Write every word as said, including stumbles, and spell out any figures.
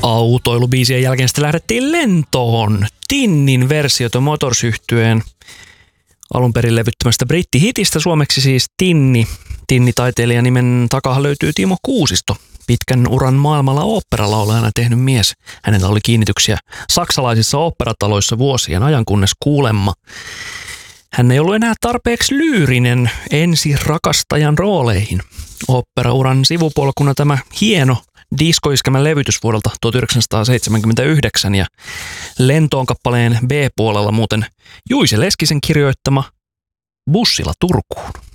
Autoilubiisien jälkeen sitten lähdettiin lentoon. Tinnin versiota Motors-yhtyeen alun perin levyttömästä brittihitistä, suomeksi siis Tinni. Tinni-taiteilijan nimen takaa löytyy Timo Kuusisto, pitkän uran maailmalla oopperalaulajana tehnyt mies. Hänellä oli kiinnityksiä saksalaisissa oopperataloissa vuosien ajan, kunnes kuulemma hän ei ollut enää tarpeeksi lyyrinen ensi rakastajan rooleihin. Oopperauran sivupolkuna tämä hieno diskoiskemän levytys vuodelta tuhatyhdeksänsataaseitsemänkymmentäyhdeksän ja Lentoon kappaleen B-puolella muuten Juise Leskisen kirjoittama Bussilla Turkuun.